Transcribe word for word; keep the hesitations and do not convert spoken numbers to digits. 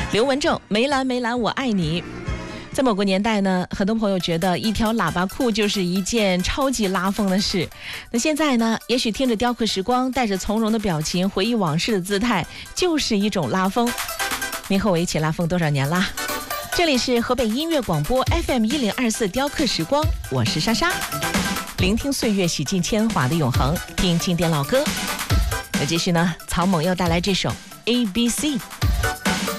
刘文正，梅兰梅兰我爱你。在某个年代呢，很多朋友觉得一条喇叭裤就是一件超级拉风的事。那现在呢，也许听着雕刻时光，带着从容的表情，回忆往事的姿态，就是一种拉风。您和我一起拉风多少年啦？这里是河北音乐广播 F M 一零二四雕刻时光，我是莎莎。聆听岁月洗尽铅华的永恒，听经典老歌。那继续呢，曹猛要带来这首 A B C。